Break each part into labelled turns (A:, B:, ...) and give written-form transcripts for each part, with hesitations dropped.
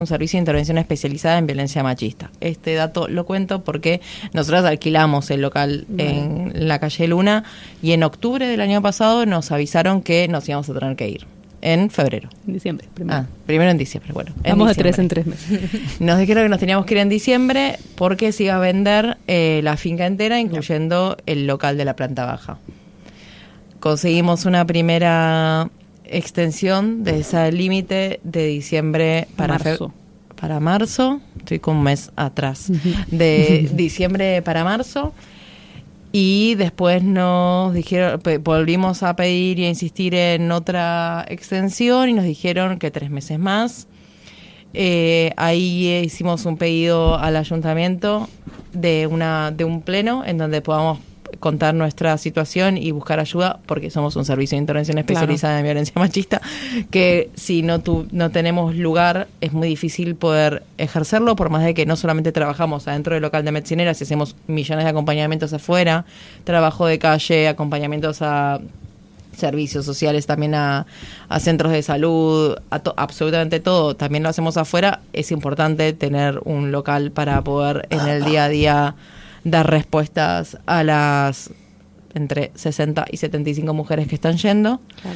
A: un servicio de intervención especializada en violencia machista. Este dato lo cuento porque nosotros alquilamos el local en la calle Luna y en octubre del año pasado nos avisaron que nos íbamos a tener que ir. En febrero.
B: En diciembre, primero.
A: Primero en diciembre, bueno.
B: Vamos de 3 en 3 meses.
A: Nos dijeron que nos teníamos que ir en diciembre porque se iba a vender la finca entera, incluyendo el local de la planta baja. Conseguimos una primera extensión de ese límite de diciembre para marzo. Estoy con un mes atrás. De diciembre para marzo. Y después nos dijeron, volvimos a pedir y a insistir en otra extensión y nos dijeron que 3 meses más. Ahí hicimos un pedido al ayuntamiento de un pleno en donde podamos contar nuestra situación y buscar ayuda, porque somos un servicio de intervención especializada en violencia machista, que si no tenemos lugar es muy difícil poder ejercerlo, por más de que no solamente trabajamos adentro del local de medicineras y hacemos millones de acompañamientos afuera, trabajo de calle, acompañamientos a servicios sociales, también a centros de salud, absolutamente todo, también lo hacemos afuera. Es importante tener un local para poder en el día a día dar respuestas a las entre 60 y 75 mujeres que están yendo. Claro.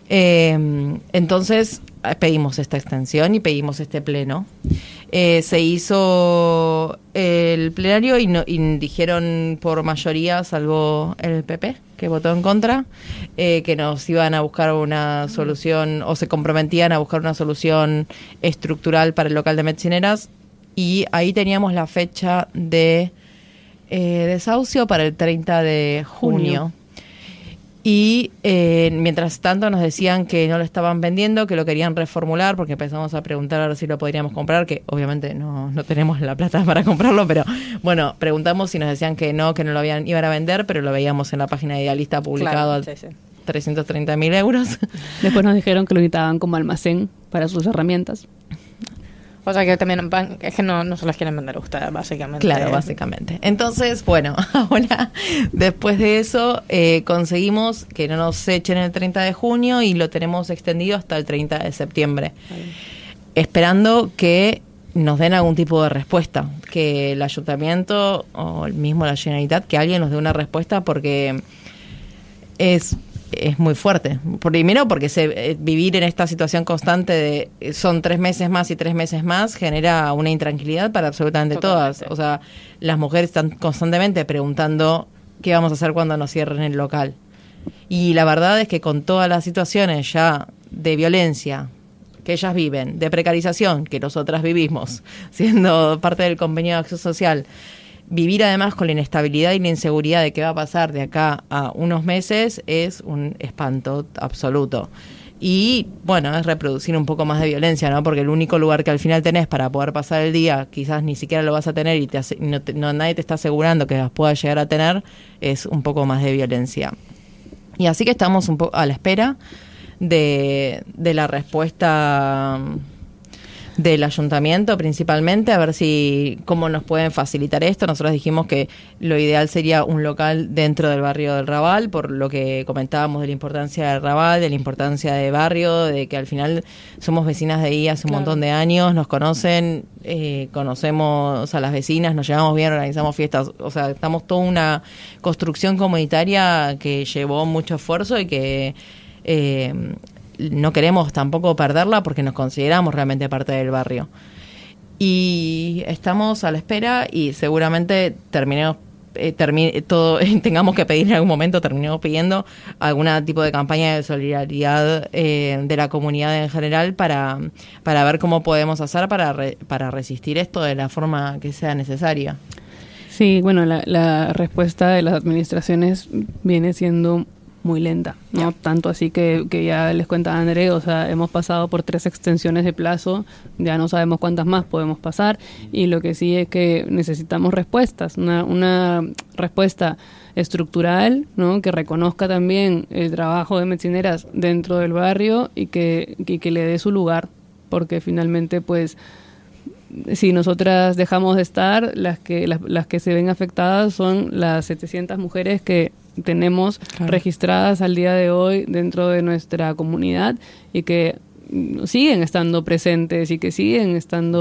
A: Entonces pedimos esta extensión y pedimos este pleno. Se hizo el plenario y dijeron por mayoría, salvo el PP, que votó en contra, que nos iban a buscar una solución, o se comprometían a buscar una solución estructural para el local de medicineras, y ahí teníamos la fecha de desahucio para el 30 de junio. Y mientras tanto nos decían que no lo estaban vendiendo, que lo querían reformular, porque empezamos a preguntar a ver si lo podríamos comprar, que obviamente no tenemos la plata para comprarlo, pero bueno, preguntamos y nos decían que no lo iban a vender, pero lo veíamos en la página de Idealista publicado a 330.000 euros.
B: Después nos dijeron que lo necesitaban como almacén para sus herramientas.
C: O sea que también es que no se las quieren vender a ustedes, básicamente.
A: Claro, básicamente. Entonces, bueno, ahora, después de eso, conseguimos que no nos echen el 30 de junio y lo tenemos extendido hasta el 30 de septiembre. Esperando que nos den algún tipo de respuesta, que el ayuntamiento o el mismo la Generalitat, que alguien nos dé una respuesta, porque es muy fuerte. Primero porque vivir en esta situación constante de son 3 meses más y 3 meses más genera una intranquilidad para absolutamente todas. O sea, las mujeres están constantemente preguntando qué vamos a hacer cuando nos cierren el local. Y la verdad es que con todas las situaciones ya de violencia que ellas viven, de precarización que nosotras vivimos, siendo parte del convenio de acción social, vivir además con la inestabilidad y la inseguridad de qué va a pasar de acá a unos meses es un espanto absoluto. Y bueno, es reproducir un poco más de violencia, ¿no? Porque el único lugar que al final tenés para poder pasar el día, quizás ni siquiera lo vas a tener y nadie te está asegurando que las puedas llegar a tener, es un poco más de violencia. Y así que estamos un poco a la espera de la respuesta del ayuntamiento principalmente, a ver cómo nos pueden facilitar esto. Nosotros dijimos que lo ideal sería un local dentro del barrio del Raval, por lo que comentábamos de la importancia del Raval, de la importancia de barrio, de que al final somos vecinas de ahí hace un montón de años, nos conocen, conocemos a las vecinas, nos llevamos bien, organizamos fiestas, o sea, estamos toda una construcción comunitaria que llevó mucho esfuerzo y que no queremos tampoco perderla porque nos consideramos realmente parte del barrio. Y estamos a la espera y seguramente tengamos que pedir en algún momento, terminemos pidiendo algún tipo de campaña de solidaridad de la comunidad en general para ver cómo podemos hacer para resistir esto de la forma que sea necesaria.
B: Sí, bueno, la respuesta de las administraciones viene siendo muy lenta, ¿no? Tanto así que ya les cuenta André, o sea, hemos pasado por 3 extensiones de plazo, ya no sabemos cuántas más podemos pasar, y lo que sí es que necesitamos respuestas, una respuesta estructural, ¿no? Que reconozca también el trabajo de medicineras dentro del barrio y que le dé su lugar, porque finalmente, pues, si nosotras dejamos de estar, las que se ven afectadas son las 700 mujeres que tenemos registradas al día de hoy dentro de nuestra comunidad y que siguen estando presentes y que siguen estando